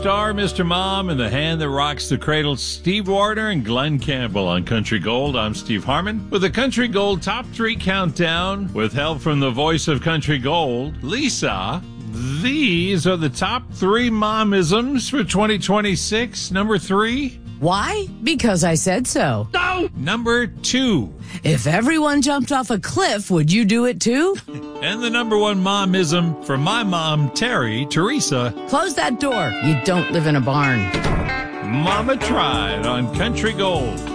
star, Mr. Mom, and the hand that rocks the cradle, Steve Warner and Glenn Campbell on Country Gold. I'm Steve Harmon with the Country Gold Top 3 Countdown with help from the voice of Country Gold, Lisa. These are the top 3 momisms for 2026. Number 3. Why? Because I said so. No! Number 2. If everyone jumped off a cliff, would you do it too? And the number 1 momism for my mom, Teresa. Close that door. You don't live in a barn. Mama tried on Country Gold.